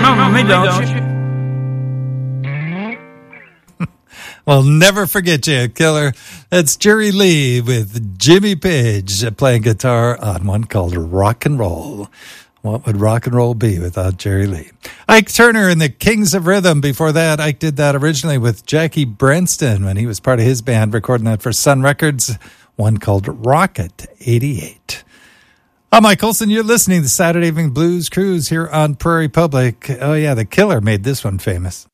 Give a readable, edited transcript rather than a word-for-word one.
on me, don't you? We'll never forget you, Killer. That's Jerry Lee with Jimmy Page playing guitar on one called Rock and Roll. What would rock and roll be without Jerry Lee? Ike Turner and the Kings of Rhythm. Before that, Ike did that originally with Jackie Brenston when he was part of his band, recording that for Sun Records, one called Rocket 88. I'm Mike Olson. You're listening to Saturday Evening Blues Cruise here on Prairie Public. Oh, yeah, the Killer made this one famous.